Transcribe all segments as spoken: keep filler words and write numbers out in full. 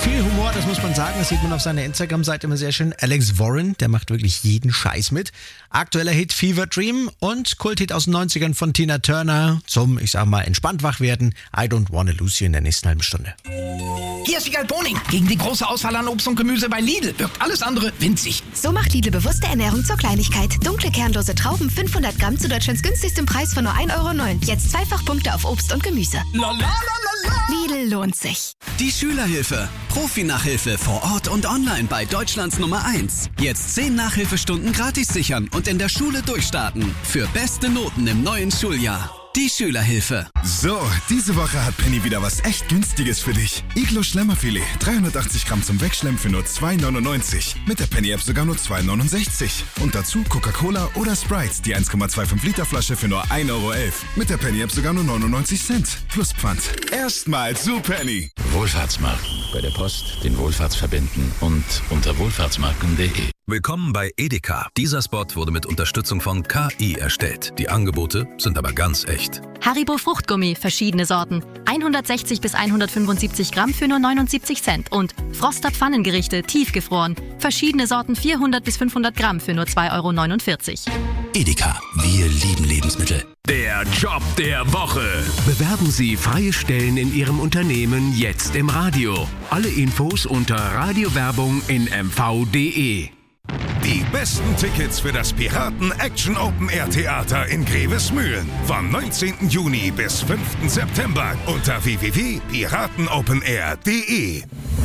viel Humor, das muss man sagen. Das sieht man auf seiner Instagram-Seite immer sehr schön. Alex Warren, der macht wirklich jeden Scheiß mit. Aktueller Hit Fever Dream und Kulthit aus den neunzigern von Tina Turner zum, ich sag mal, entspannt wach werden. I Don't Wanna Lose You in der nächsten halben Stunde. Hier ist Wiegald Boning. Gegen die große Auswahl an Obst und Gemüse bei Lidl wirkt alles andere winzig. So macht Lidl bewusste Ernährung zur Kleinigkeit. Dunkle kernlose Trauben fünfhundert Gramm zu Deutschlands günstigstem Preis von nur ein Euro neun. Jetzt Zweifachpunkte auf Obst und Gemüse. La, la, la, la, la. Lidl lohnt sich. Die Schülerhilfe. Profi-Nachhilfe vor Ort und online bei Deutschlands Nummer eins. Jetzt zehn Nachhilfestunden gratis sichern und in der Schule durchstarten. Für beste Noten im neuen Schuljahr. Die Schülerhilfe. So, diese Woche hat Penny wieder was echt Günstiges für dich. Iglo Schlemmerfilet, dreihundertachtzig Gramm zum Wegschlemmen für nur zwei neunundneunzig. Mit der Penny-App sogar nur zwei neunundsechzig. Und dazu Coca-Cola oder Sprite, die eins Komma fünfundzwanzig Liter Flasche für nur ein Euro elf. Mit der Penny-App sogar nur neunundneunzig Cent. Plus Pfand. Erstmal zu Penny. Wohlfahrtsmarken. Bei der Post den Wohlfahrtsverbänden und unter wohlfahrtsmarken punkt de. Willkommen bei Edeka. Dieser Spot wurde mit Unterstützung von K I erstellt. Die Angebote sind aber ganz echt. Haribo Fruchtgummi, verschiedene Sorten. hundertsechzig bis hundertfünfundsiebzig Gramm für nur neunundsiebzig Cent. Und Froster Pfannengerichte, tiefgefroren. Verschiedene Sorten vierhundert bis fünfhundert Gramm für nur zwei Euro neunundvierzig. Edeka, wir lieben Lebensmittel. Der Job der Woche. Bewerben Sie freie Stellen in Ihrem Unternehmen jetzt im Radio. Alle Infos unter Radiowerbung in m v punkt de. Die besten Tickets für das Piraten Action Open Air Theater in Grevesmühlen. Vom neunzehnten Juni bis fünften September unter w w w punkt piratenopenair punkt de.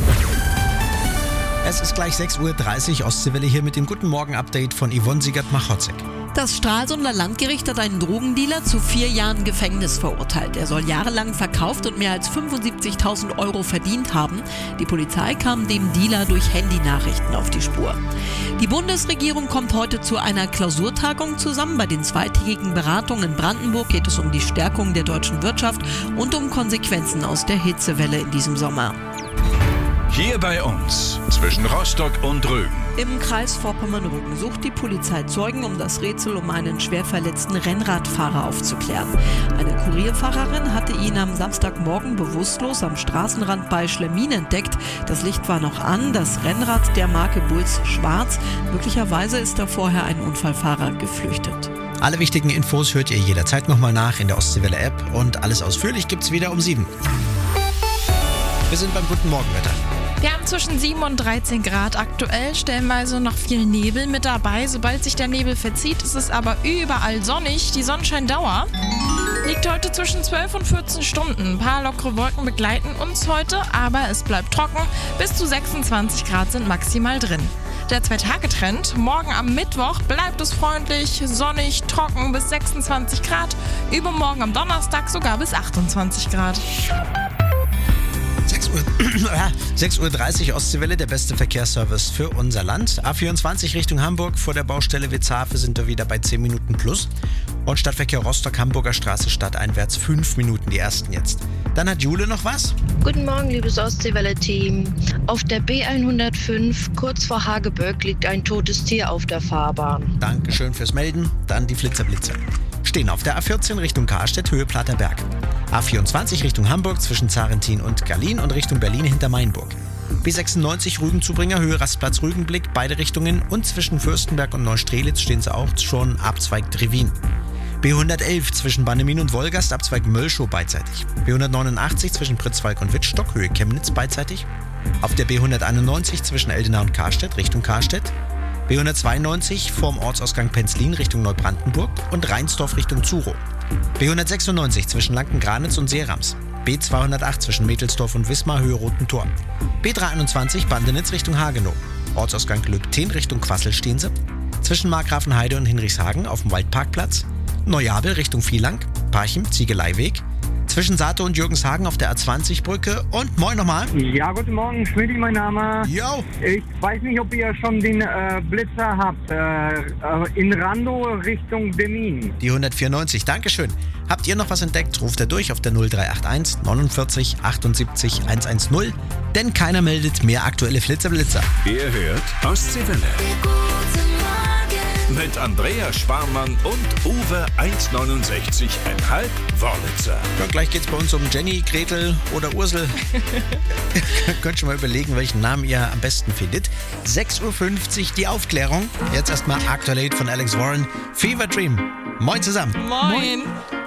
Es ist gleich sechs Uhr dreißig, Ostseewelle hier mit dem Guten Morgen-Update von Yvonne Siegert-Machotzek. Das Stralsunder Landgericht hat einen Drogendealer zu vier Jahren Gefängnis verurteilt. Er soll jahrelang verkauft und mehr als fünfundsiebzigtausend Euro verdient haben. Die Polizei kam dem Dealer durch Handynachrichten auf die Spur. Die Bundesregierung kommt heute zu einer Klausurtagung zusammen. Bei den zweitägigen Beratungen in Brandenburg geht es um die Stärkung der deutschen Wirtschaft und um Konsequenzen aus der Hitzewelle in diesem Sommer. Hier bei uns, zwischen Rostock und Rügen. Im Kreis Vorpommern-Rügen sucht die Polizei Zeugen, um das Rätsel um einen schwer verletzten Rennradfahrer aufzuklären. Eine Kurierfahrerin hatte ihn am Samstagmorgen bewusstlos am Straßenrand bei Schlemmin entdeckt. Das Licht war noch an, das Rennrad der Marke Bulls schwarz. Möglicherweise ist da vorher ein Unfallfahrer geflüchtet. Alle wichtigen Infos hört ihr jederzeit nochmal nach in der Ostseewelle-App und alles ausführlich gibt's wieder um sieben. Wir sind beim Guten Morgenwetter. Wir haben zwischen sieben und dreizehn Grad aktuell, stellenweise noch viel Nebel mit dabei. Sobald sich der Nebel verzieht, ist es aber überall sonnig. Die Sonnenscheindauer liegt heute zwischen zwölf und vierzehn Stunden. Ein paar lockere Wolken begleiten uns heute, aber es bleibt trocken. Bis zu sechsundzwanzig Grad sind maximal drin. Der Zwei-Tage-Trend. Morgen am Mittwoch bleibt es freundlich, sonnig, trocken bis sechsundzwanzig Grad. Übermorgen am Donnerstag sogar bis achtundzwanzig Grad. sechs Uhr dreißig Ostseewelle, der beste Verkehrsservice für unser Land. A vierundzwanzig Richtung Hamburg, vor der Baustelle Witzhafe sind wir wieder bei zehn Minuten plus. Und Stadtverkehr Rostock, Hamburger Straße stadteinwärts fünf Minuten, die ersten jetzt. Dann hat Jule noch was? Guten Morgen, liebes Ostseewelle-Team. Auf der B hundertfünf, kurz vor Hageböck, liegt ein totes Tier auf der Fahrbahn. Dankeschön fürs Melden. Dann die Flitzerblitzer. Stehen auf der A vierzehn Richtung Karstedt, Höhe Platterberg. A vierundzwanzig Richtung Hamburg zwischen Zarentin und Gallien und Richtung Berlin hinter Mainburg. B sechsundneunzig Rügenzubringer, Höhe Rastplatz Rügenblick, beide Richtungen und zwischen Fürstenberg und Neustrelitz stehen sie auch schon Abzweig Trevin. B hundertelf zwischen Bannemin und Wolgast, Abzweig Mölschow beidseitig. B hundertneunundachtzig zwischen Pritzwalk und Wittstock, Höhe Chemnitz beidseitig. Auf der B hunderteinundneunzig zwischen Eldenau und Karstedt, Richtung Karstedt. B hundertzweiundneunzig vorm Ortsausgang Penzlin Richtung Neubrandenburg und Reinsdorf Richtung Zurow. B hundertsechsundneunzig zwischen Lanken-Granitz und Seerams. B zweihundertacht zwischen Mädelsdorf und Wismar, Höhe Roten Tor. B dreihunderteinundzwanzig Bandenitz Richtung Hagenow. Ortsausgang Löbten Richtung Quassel stehen sie. Zwischen Markgrafenheide und Hinrichshagen auf dem Waldparkplatz. Neujabel Richtung Vielang. Parchim, Ziegeleiweg. Zwischen Sato und Jürgenshagen auf der A zwanzig Brücke. Und moin nochmal. Ja, guten Morgen, Schmidti, mein Name. Jo. Ich weiß nicht, ob ihr schon den äh, Blitzer habt. Äh, in Randow Richtung Demmin. Die hundertvierundneunzig, Dankeschön. Habt ihr noch was entdeckt? Ruft er durch auf der null drei acht eins neunundvierzig achtundsiebzig hundertzehn. Denn keiner meldet mehr aktuelle Flitzerblitzer. Ihr hört Ostseewelle. mit Andrea Sparmann und Uwe eins Komma neunundsechzig Komma fünf Wörlitzer. Ja, gleich geht's bei uns um Jenny, Gretel oder Ursel. Könnt schon mal überlegen, welchen Namen ihr am besten findet. sechs Uhr fünfzig die Aufklärung. Jetzt erstmal aktuell von Alex Warren. Fever Dream. Moin zusammen. Moin. Moin.